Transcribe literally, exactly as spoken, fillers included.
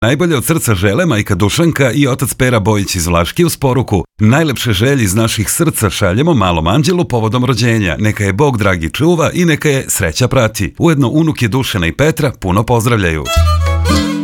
Najbolje od srca žele majka Dušanka i otac Pera Bojić iz Vlaške uz poruku: najlepše želje iz naših srca šaljemo malom anđelu povodom rođenja. Neka je Bog dragi čuva i neka je sreća prati. Ujedno unuke Dušana i Petra puno pozdravljaju.